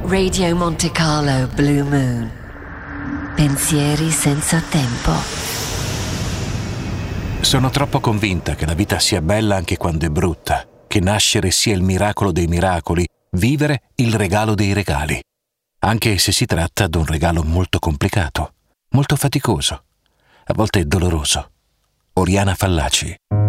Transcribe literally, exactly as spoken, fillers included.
Radio Monte Carlo Blue Moon. Pensieri senza tempo. Sono troppo convinta che la vita sia bella anche quando è brutta, che nascere sia il miracolo dei miracoli, vivere il regalo dei regali. Anche se si tratta di un regalo molto complicato, molto faticoso, a volte doloroso. Oriana Fallaci.